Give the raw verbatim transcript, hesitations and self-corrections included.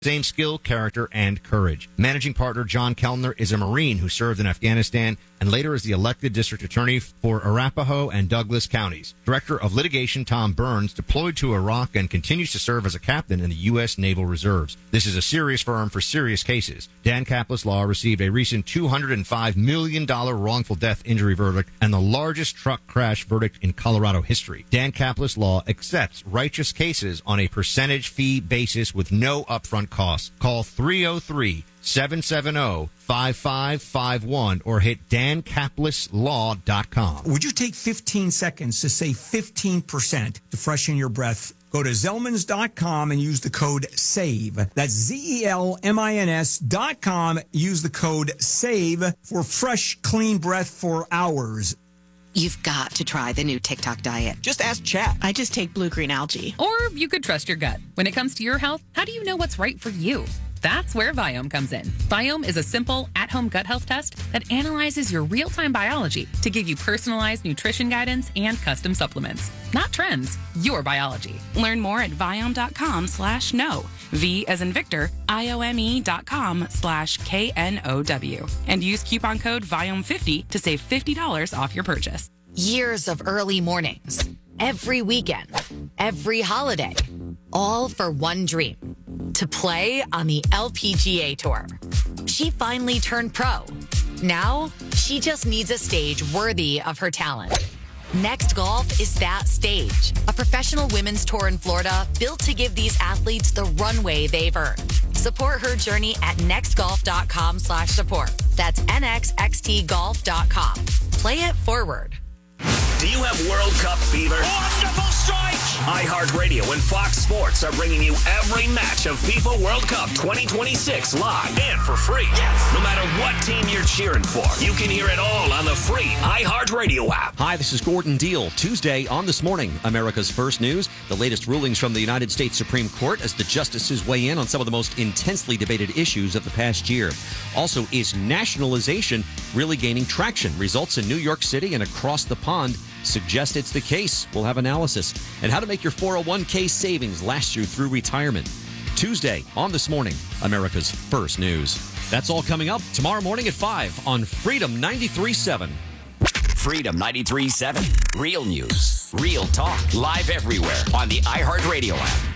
same skill, character, and courage. Managing partner John Kellner is a Marine who served in Afghanistan and later is the elected district attorney for Arapahoe and Douglas counties. Director of litigation Tom Burns deployed to Iraq and continues to serve as a captain in the U S. Naval Reserves. This is a serious firm for serious cases. Dan Kaplan Law received a recent two hundred five million dollars wrongful death injury verdict and the largest truck crash verdict in Colorado history. Dan Kaplan Law accepts righteous cases on a percentage fee basis with no upfront costs. Call three oh three, seven seven zero, five five five one or hit dan kaplis law dot com. Would you take fifteen seconds to save fifteen percent to freshen your breath? Go to Zelmans dot com and use the code SAVE. That's Z E L M I N S dot com. Use the code SAVE for fresh, clean breath for hours. You've got to try the new TikTok diet. Just ask Chat. I just take blue-green algae. Or you could trust your gut. When it comes to your health, how do you know what's right for you? That's where Viome comes in. Viome is a simple, at-home gut health test that analyzes your real-time biology to give you personalized nutrition guidance and custom supplements. Not trends, your biology. Learn more at Viome.com slash no. V as in Victor, I-O-M-E dot com slash K N O W. And use coupon code Viome fifty to save fifty dollars off your purchase. Years of early mornings, every weekend, every holiday, all for one dream, to play on the L P G A Tour. She finally turned pro. Now, she just needs a stage worthy of her talent. Next Golf is that stage, a professional women's tour in Florida built to give these athletes the runway they've earned. Support her journey at nextgolf.com slash support. That's N X X T golf dot com. Play it forward. Do you have World Cup fever? Wonderful strike! iHeartRadio and Fox Sports are bringing you every match of FIFA World Cup twenty twenty-six live and for free. Yes. No matter what team you're cheering for, you can hear it all on the free iHeartRadio app. Hi, this is Gordon Deal. Tuesday on This Morning, America's First News. The latest rulings from the United States Supreme Court as the justices weigh in on some of the most intensely debated issues of the past year. Also, is nationalization really gaining traction? Results in New York City and across the pond suggest it's the case. We'll have analysis. And how to make your four oh one k savings last you through retirement. Tuesday on This Morning, America's First News. That's all coming up tomorrow morning at five on Freedom ninety-three point seven. Freedom ninety-three point seven. Real news, real talk, live everywhere on the iHeartRadio app.